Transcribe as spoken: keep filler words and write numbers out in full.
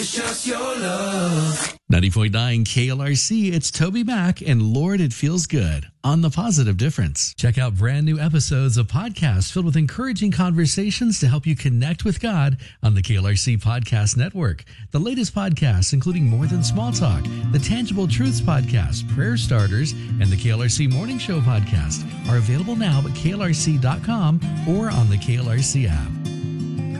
Just your love. ninety point nine K L R C, it's Toby Mac and Lord, It Feels Good on The Positive Difference. Check out brand new episodes of podcasts filled with encouraging conversations to help you connect with God on the K L R C Podcast Network. The latest podcasts, including More Than Small Talk, the Tangible Truths Podcast, Prayer Starters, and the K L R C Morning Show Podcast, are available now at K L R C dot com or on the K L R C app.